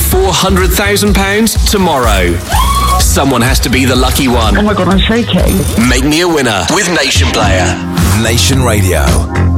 £400,000 tomorrow. Someone has to be the lucky one. Oh my God, I'm shaking. Make me a winner with Nation Player. Nation Radio.